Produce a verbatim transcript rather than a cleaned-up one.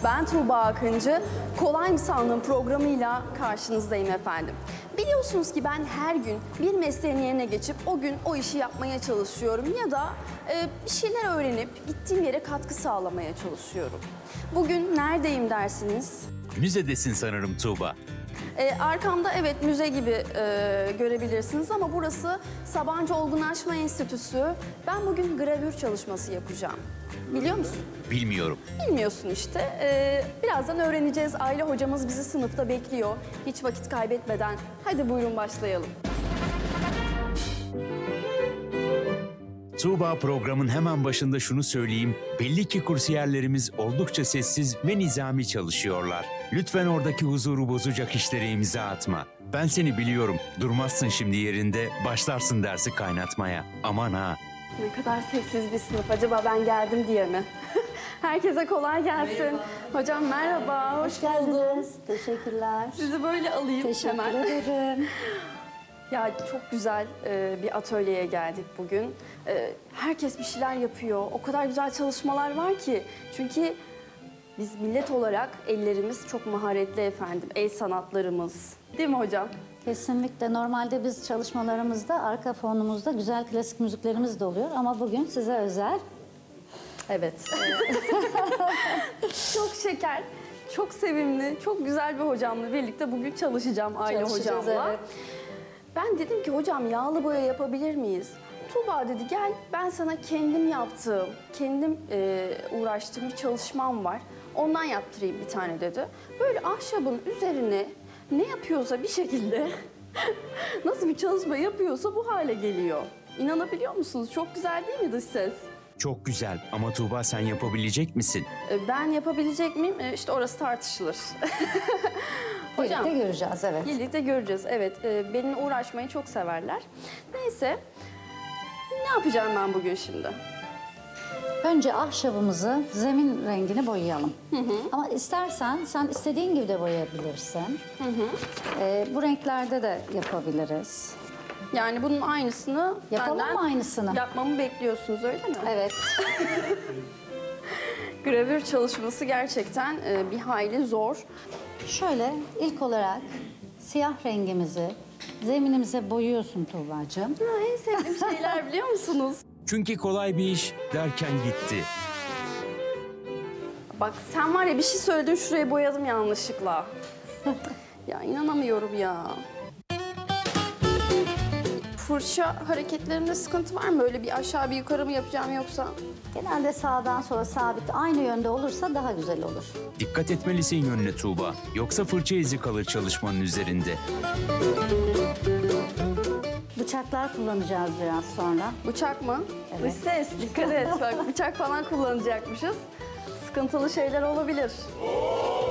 Ben Tuğba Akıncı, Kolay mı Sandın programıyla karşınızdayım efendim. Biliyorsunuz ki ben her gün bir mesleğin yerine geçip o gün o işi yapmaya çalışıyorum ya da e, bir şeyler öğrenip gittiğim yere katkı sağlamaya çalışıyorum. Bugün neredeyim dersiniz? Müzedesin sanırım Tuğba. E, arkamda evet müze gibi e, görebilirsiniz ama burası Sabancı Olgunlaşma Enstitüsü. Ben bugün gravür çalışması yapacağım. Biliyor musun? Bilmiyorum. Bilmiyorsun işte. E, birazdan öğreneceğiz. Aile hocamız bizi sınıfta bekliyor. Hiç vakit kaybetmeden hadi buyurun başlayalım. Tuğba, programın hemen başında şunu söyleyeyim. Belli ki kursiyerlerimiz oldukça sessiz ve nizami çalışıyorlar. Lütfen oradaki huzuru bozacak işlere imza atma. Ben seni biliyorum. Durmazsın şimdi yerinde, başlarsın dersi kaynatmaya. Aman ha. Ne kadar sessiz bir sınıf. Acaba ben geldim diye mi? Herkese kolay gelsin. Merhaba. Hocam merhaba, hoş, Hoş buldum. geldiniz. Teşekkürler. Sizi böyle alayım Teşekkür hemen. ederim. Ya çok güzel e, bir atölyeye geldik bugün. E, herkes bir şeyler yapıyor. O kadar güzel çalışmalar var ki. Çünkü biz millet olarak ellerimiz çok maharetli efendim. El sanatlarımız. Değil mi hocam? Kesinlikle. Normalde biz çalışmalarımızda arka fonumuzda güzel klasik müziklerimiz de oluyor. Ama bugün size özel. Evet. Çok şeker, çok sevimli, çok güzel bir hocamla birlikte bugün çalışacağım aile Çalışacağız, hocamla. evet. Ben dedim ki hocam yağlı boya yapabilir miyiz? Tuğba dedi gel ben sana kendim yaptığım, kendim e, uğraştığım bir çalışmam var. Ondan yaptırayım bir tane dedi. Böyle ahşabın üzerine ne yapıyorsa bir şekilde nasıl bir çalışma yapıyorsa bu hale geliyor. İnanabiliyor musunuz? Çok güzel değil mi dış ses? Çok güzel ama Tuğba, sen yapabilecek misin? E, Ben yapabilecek miyim? E, İşte orası tartışılır. Hocam, Birlikte göreceğiz, evet. birlikte göreceğiz. Evet, e, benimle uğraşmayı çok severler. Neyse, ne yapacağım ben bugün şimdi? Önce ahşabımızı, zemin rengini boyayalım. Ama istersen sen istediğin gibi de boyayabilirsin. Ee, bu renklerde de yapabiliriz. Yani bunun aynısını Yapalım benden mı aynısını? yapmamı bekliyorsunuz öyle mi? Evet. Gravür çalışması gerçekten e, bir hayli zor. Şöyle ilk olarak siyah rengimizi zeminimize boyuyorsun Tuğba'cığım. Ha, en sevdiğim şeyler biliyor musunuz? Çünkü kolay bir iş derken gitti. Bak sen var ya bir şey söyledin şuraya boyadım yanlışlıkla. Ya inanamıyorum ya. Fırça hareketlerinde sıkıntı var mı? Öyle bir aşağı bir yukarı mı yapacağım yoksa? Genelde sağdan sola sabit aynı yönde olursa daha güzel olur. Dikkat etmelisin yönüne Tuğba. Yoksa fırça izi kalır çalışmanın üzerinde. Bıçaklar kullanacağız biraz sonra. Bıçak mı? Evet. Dış ses dikkat et bak bıçak falan kullanacakmışız. Sıkıntılı şeyler olabilir.